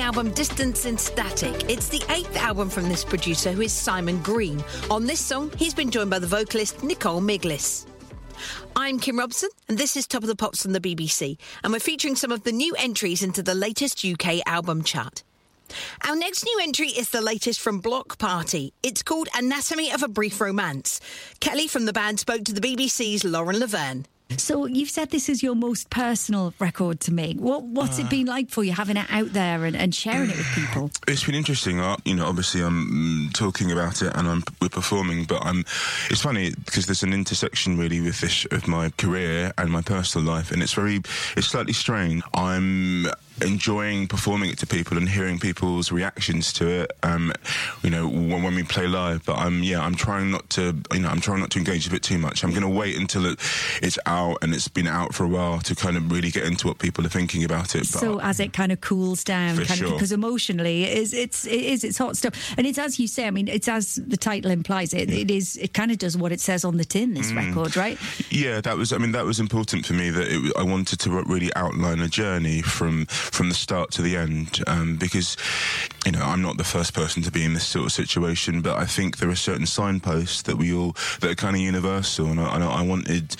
album Distance in Static. It's the 8th album from this producer, who is Simon Green. On this song, he's been joined by the vocalist Nicole Miglis. I'm Kim Robson, and this is Top of the Pops from the BBC, and we're featuring some of the new entries into the latest UK album chart. Our next new entry is the latest from Block Party. It's called Anatomy of a Brief Romance. Kelly from the band spoke to the BBC's Lauren Laverne. So you've said this is your most personal record to make. What's it been like for you, having it out there and sharing it with people? It's been interesting. Obviously I'm talking about it and we're performing, but it's funny because there's an intersection really with this of my career and my personal life, and it's slightly strange. I'm enjoying performing it to people and hearing people's reactions to it, when we play live. But I'm trying not to engage with it too much. I'm going to wait until it's out and it's been out for a while to kind of really get into what people are thinking about it. So as it kind of cools down, because emotionally it's hot stuff, and it's, as you say, I mean, it's as the title implies, it kind of does what it says on the tin, this record, right? Yeah, that was important for me, that I wanted to really outline a journey from the start to the end, because I'm not the first person to be in this sort of situation, but I think there are certain signposts that are kind of universal, and I wanted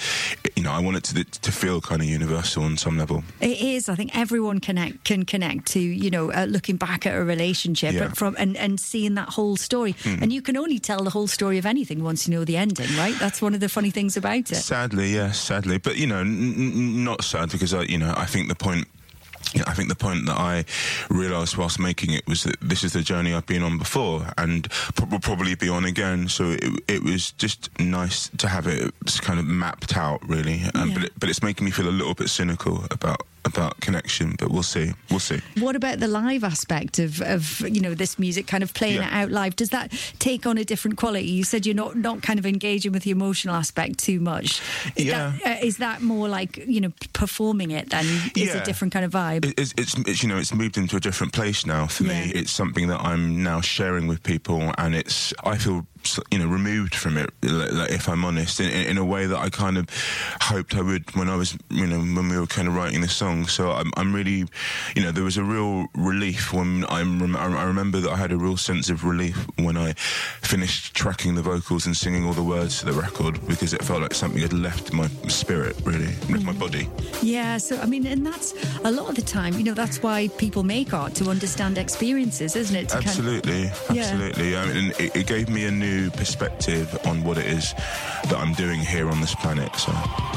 to feel kind of universal on some level. It is. I think everyone can connect to looking back at a relationship, and seeing that whole story. And you can only tell the whole story of anything once you know the ending, right? That's one of the funny things about it. Sadly, but not sad, because I think the point. I think the point that I realised whilst making it was that this is the journey I've been on before and will probably be on again. So it was just nice to have it kind of mapped out, really. But it's making me feel a little bit cynical about connection, but we'll see. What about the live aspect of this music, kind of playing it out live? Does that take on a different quality? You said you're not kind of engaging with the emotional aspect too much. Is that more like performing it then? Is a different kind of vibe? It's moved into a different place now for me. It's something that I'm now sharing with people, and I feel removed from it, if I'm honest, in a way that I kind of hoped I would when I was, when we were kind of writing this song. So I'm really, there was a real relief when I remember that I had a real sense of relief when I finished tracking the vocals and singing all the words to the record, because it felt like something had left my spirit, really, left my body. Yeah, so I mean, and that's a lot of the time, that's why people make art, to understand experiences, isn't it? Absolutely. I mean, it gave me a new perspective on what it is that I'm doing here on this planet. So.